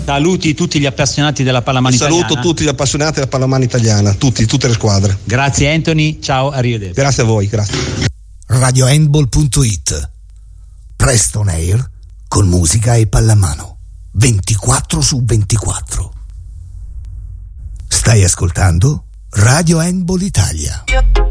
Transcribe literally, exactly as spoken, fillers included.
Saluti tutti gli appassionati della pallamano Saluto italiana. tutti gli appassionati della pallamano italiana, tutti, tutte le squadre. Grazie Anthony, ciao, arrivederci. Grazie a voi, grazie. radio handball punto it. Presto on air con musica e pallamano ventiquattro su ventiquattro. Stai ascoltando Radio Handball Italia.